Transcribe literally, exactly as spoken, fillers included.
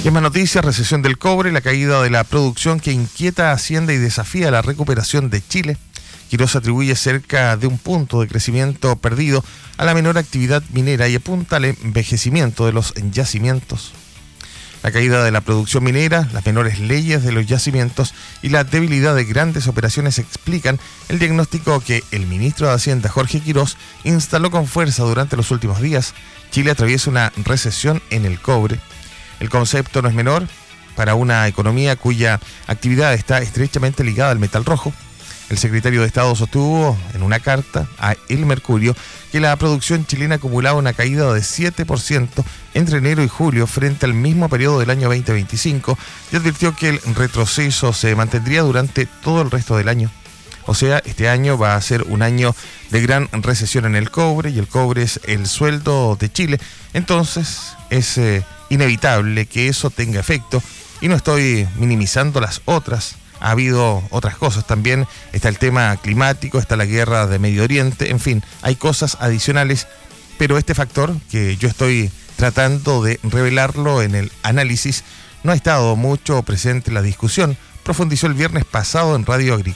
Y en más noticias, recesión del cobre, la caída de la producción que inquieta a Hacienda y desafía la recuperación de Chile. Quirós atribuye cerca de un punto de crecimiento perdido a la menor actividad minera y apunta al envejecimiento de los yacimientos. La caída de la producción minera, las menores leyes de los yacimientos y la debilidad de grandes operaciones explican el diagnóstico que el ministro de Hacienda, Jorge Quirós, instaló con fuerza durante los últimos días. Chile atraviesa una recesión en el cobre. El concepto no es menor para una economía cuya actividad está estrechamente ligada al metal rojo. El secretario de Estado sostuvo en una carta a El Mercurio que la producción chilena acumulaba una caída de siete por ciento entre enero y julio frente al mismo periodo del año veinte veinticinco y advirtió que el retroceso se mantendría durante todo el resto del año. O sea, este año va a ser un año de gran recesión en el cobre y el cobre es el sueldo de Chile. Entonces es eh, inevitable que eso tenga efecto y no estoy minimizando las otras. Ha habido otras cosas también, está el tema climático, está la guerra de Medio Oriente, en fin, hay cosas adicionales, pero este factor que yo estoy tratando de revelarlo en el análisis no ha estado mucho presente en la discusión, profundizó el viernes pasado en Radio Agrícola.